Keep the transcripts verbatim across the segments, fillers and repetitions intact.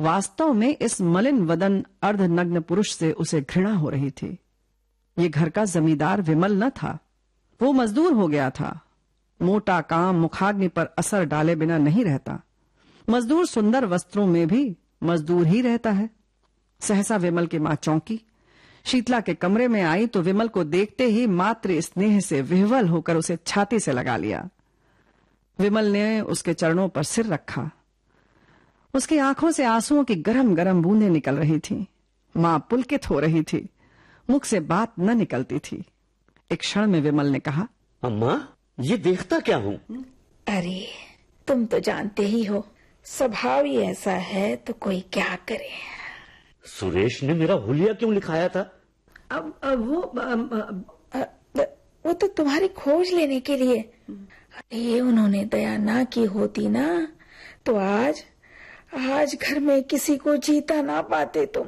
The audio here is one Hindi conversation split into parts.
वास्तव में इस मलिन वदन अर्धनग्न पुरुष से उसे घृणा हो रही थी। ये घर का जमींदार विमल न था, वो मजदूर हो गया था। मोटा काम मुखाग्नि पर असर डाले बिना नहीं रहता। मजदूर सुंदर वस्त्रों में भी मजदूर ही रहता है। सहसा विमल की मां चौंकी। शीतला के कमरे में आई तो विमल को देखते ही मातृ स्नेह से विह्वल होकर उसे छाती से लगा लिया। विमल ने उसके चरणों पर सिर रखा। उसकी आंखों से आंसुओं की गरम गरम बूंदें निकल रही थीं। मां पुलकित हो रही थी, मुख से बात न निकलती थी। एक क्षण में विमल ने कहा, अम्मा, ये देखता क्या हूँ? अरे तुम तो जानते ही हो, स्वभाव ही ऐसा है तो कोई क्या करे। सुरेश ने मेरा हुलिया क्यों लिखाया था? अब, अब वो अब, अब, वो तो तुम्हारी खोज लेने के लिए। अरे उन्होंने दया ना की होती ना तो आज आज घर में किसी को जीता ना पाते तुम।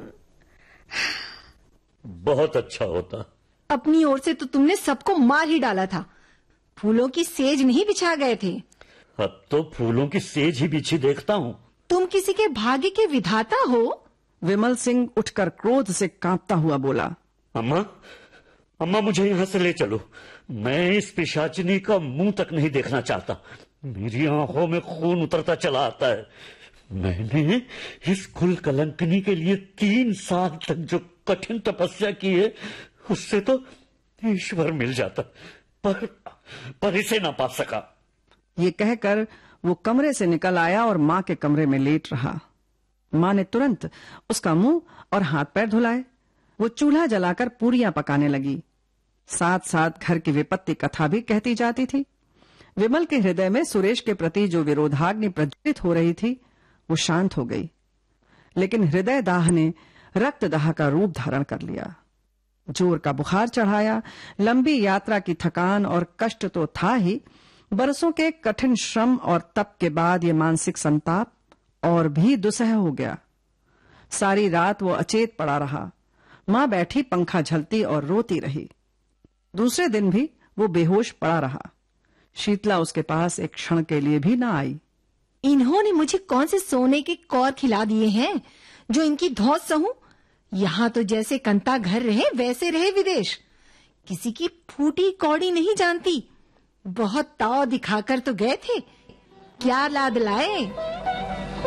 बहुत अच्छा होता। अपनी ओर से तो तुमने सबको मार ही डाला था, फूलों की सेज नहीं बिछा गए थे। अब तो फूलों की सेज ही बिछी देखता हूँ। तुम किसी के भाग्य के विधाता हो। विमल सिंह उठकर क्रोध से कांपता हुआ बोला, अम्मा, अम्मा मुझे यहाँ से ले चलो। मैं इस पिशाचिनी का मुंह तक नहीं देखना चाहता। मेरी आंखों में खून उतरता चला आता है। मैंने इस कुल कलंकनी के लिए तीन साल तक जो कठिन तपस्या की है, उससे तो ईश्वर मिल जाता, पर पर इसे ना पा सका। ये कहकर वो कमरे से निकल आया और मां के कमरे में लेट रहा। मां ने तुरंत उसका मुंह और हाथ पैर धुलाए। वो चूल्हा जलाकर पूरियां पकाने लगी। साथ साथ घर की विपत्ति कथा भी कहती जाती थी। विमल के हृदय में सुरेश के प्रति जो विरोधाग्नि प्रज्वलित हो रही थी वो शांत हो गई, लेकिन हृदय दाह ने रक्त दाह का रूप धारण कर लिया। जोर का बुखार चढ़ाया। लंबी यात्रा की थकान और कष्ट तो था ही, बरसों के कठिन श्रम और तप के बाद ये मानसिक संताप और भी दुसह हो गया। सारी रात वो अचेत पड़ा रहा। मां बैठी पंखा झलती और रोती रही। दूसरे दिन भी वो बेहोश पड़ा रहा। शीतला उसके पास एक क्षण के लिए भी ना आई। इन्होंने मुझे कौन से सोने के कौर खिला दिए हैं जो इनकी धौंस सहूं? यहाँ तो जैसे कंता घर रहे वैसे रहे विदेश। किसी की फूटी कौड़ी नहीं जानती। बहुत ताव दिखाकर तो गए थे, क्या लाद लाए।